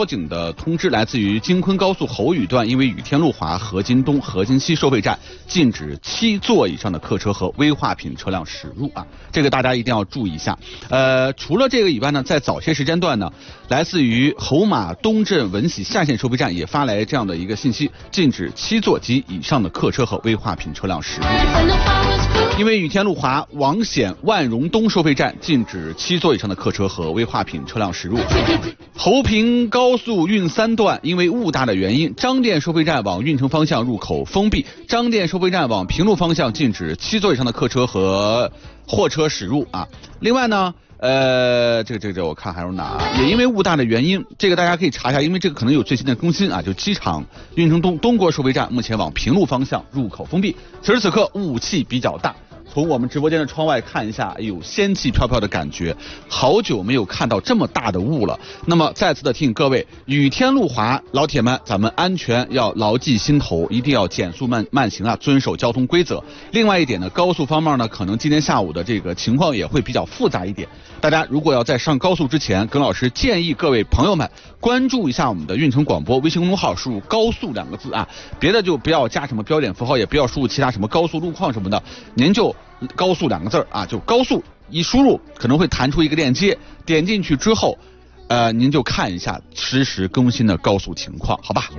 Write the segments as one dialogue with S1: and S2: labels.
S1: 警的通知，来自于京昆高速侯宇段，因为雨天路滑、河津东、河津西收费站禁止7座以上的客车和危化品车辆驶入啊，这个大家一定要注意一下。除了这个以外呢，在早些时间段呢，来自于侯马东镇文喜下线收费站也发来这样的一个信息，禁止7座及以上的客车和危化品车辆驶入。因为雨天路滑、王显、万荣东收费站禁止7座以上的客车和危化品车辆驶入。侯平高速运3段因为雾大的原因，张店收费站往运城方向入口封闭，张店收费站往平路方向禁止7座以上的客车和货车驶入啊。另外呢，这个我看还有哪，也因为雾大的原因，这个大家可以查一下，因为这个可能有最新的更新啊。就机场运城东郭收费站目前往平路方向入口封闭，此时此刻雾气比较大。从我们直播间的窗外看一下，哎呦，仙气飘飘的感觉，好久没有看到这么大的雾了。那么再次的提醒各位，雨天路滑，老铁们，咱们安全要牢记心头，一定要减速慢行啊，遵守交通规则。另外一点呢，高速方面呢，可能今天下午的这个情况也会比较复杂一点。大家如果要在上高速之前，耿老师建议各位朋友们关注一下我们的运城广播微信公众号，输入高速2个字啊，别的就不要加什么标点符号，也不要输入其他什么高速路况什么的，您就高速2个字啊，就高速一输入可能会弹出一个链接，点进去之后您就看一下实时更新的高速情况，好吧？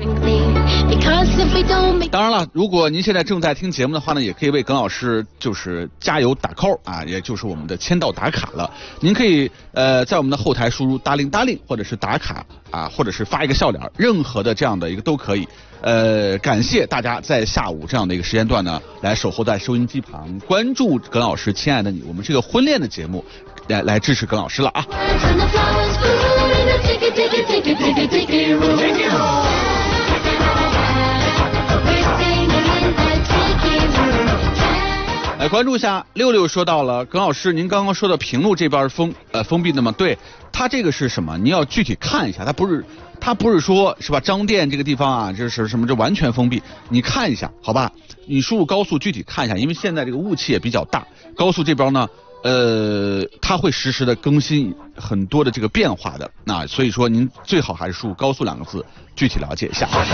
S1: 当然了，如果您现在正在听节目的话呢，也可以为耿老师就是加油打 call 啊，也就是我们的签到打卡了。您可以在我们的后台输入""或者是打卡啊，或者是发一个笑脸，任何的这样的一个都可以。感谢大家在下午这样的一个时间段呢，来守候在收音机旁，关注耿老师亲爱的你，我们这个婚恋的节目，来支持耿老师了啊！来关注一下，六六说到了，耿老师，您刚刚说的平路这边封闭的吗？对，它这个是什么？你要具体看一下，它不是说是吧？张店这个地方啊，这是什么？这完全封闭，你看一下，好吧？你输入高速具体看一下，因为现在这个雾气也比较大，高速这边呢，它会实时的更新很多的这个变化的，那所以说您最好还是输入高速2个字，具体了解一下。